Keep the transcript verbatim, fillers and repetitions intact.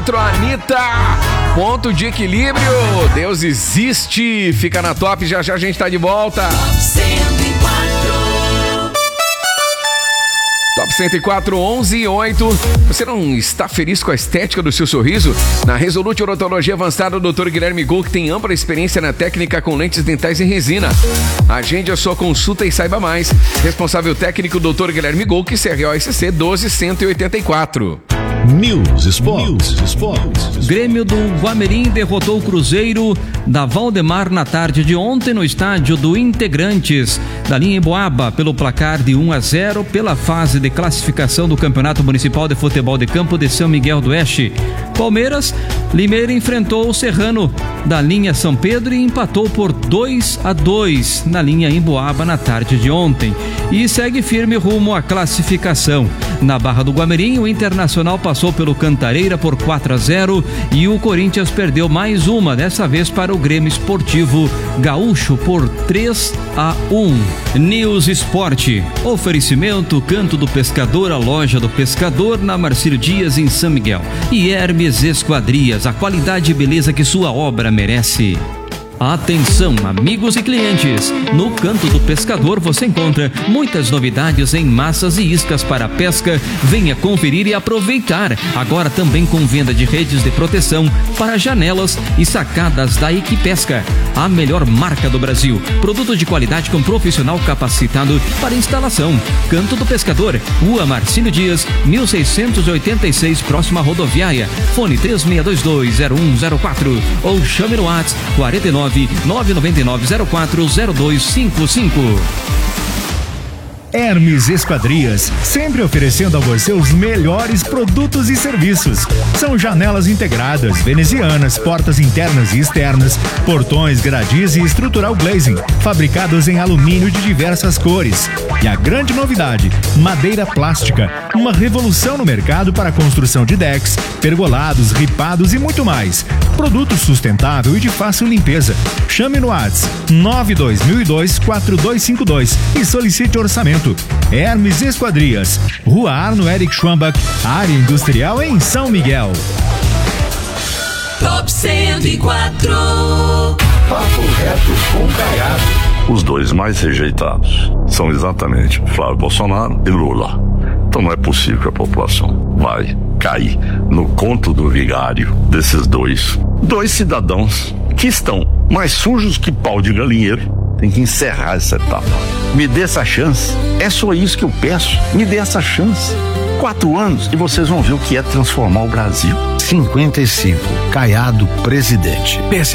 Anitta, ponto de equilíbrio, Deus existe, fica na top, já já a gente tá de volta. Top cento e quatro. Top cento e quatro, onze e oito. Você não está feliz com a estética do seu sorriso? Na Resolute Odontologia Avançada, o doutor Guilherme Gol, que tem ampla experiência na técnica com lentes dentais em resina. Agende a sua consulta e saiba mais. Responsável técnico, doutor Guilherme Gol, que C R O S C doze cento e oitenta e quatro. News Sports. Sports. Grêmio do Guamirim derrotou o Cruzeiro da Valdemar na tarde de ontem no estádio do Integrantes da linha Emboaba pelo placar de um a zero pela fase de classificação do Campeonato Municipal de Futebol de Campo de São Miguel do Oeste. Palmeiras, Limeira enfrentou o Serrano da linha São Pedro e empatou por dois a dois na linha Emboaba na tarde de ontem e segue firme rumo à classificação. Na Barra do Guamirim, o Internacional passou pelo Cantareira por quatro a zero e o Corinthians perdeu mais uma, dessa vez para o Grêmio Esportivo Gaúcho por três a um. News Esporte. Oferecimento Canto do Pescador, a loja do pescador na Marcílio Dias em São Miguel. E Hermes Esquadrias, a qualidade e beleza que sua obra merece. Atenção, amigos e clientes! No Canto do Pescador você encontra muitas novidades em massas e iscas para pesca. Venha conferir e aproveitar. Agora também com venda de redes de proteção para janelas e sacadas da Equipesca, a melhor marca do Brasil. Produto de qualidade com profissional capacitado para instalação. Canto do Pescador, Rua Marcílio Dias, mil seiscentos e oitenta e seis, próxima à rodoviária. Fone três seis dois dois zero um zero quatro ou chame no WhatsApp quarenta e nove, nove nove nove zero quatro zero dois cinco cinco. Hermes Esquadrias, sempre oferecendo a você os melhores produtos e serviços. São janelas integradas, venezianas, portas internas e externas, portões, gradis e estrutural glazing, fabricados em alumínio de diversas cores. E a grande novidade, madeira plástica, uma revolução no mercado para a construção de decks, pergolados, ripados e muito mais. Produto sustentável e de fácil limpeza. Chame no WhatsApp nove dois mil e dois, quatro dois cinco dois e solicite orçamento. Hermes Esquadrias, Rua Arno Eric Schwambach, área industrial em São Miguel. Top cento e quatro. Papo reto com Caiado. Os dois mais rejeitados são exatamente Flávio Bolsonaro e Lula. Então não é possível que a população vai cair no conto do vigário desses dois. Dois cidadãos que estão mais sujos que pau de galinheiro. Tem que encerrar essa etapa. Me dê essa chance. É só isso que eu peço. Me dê essa chance. Quatro anos e vocês vão ver o que é transformar o Brasil. cinquenta e cinco. Caiado, presidente.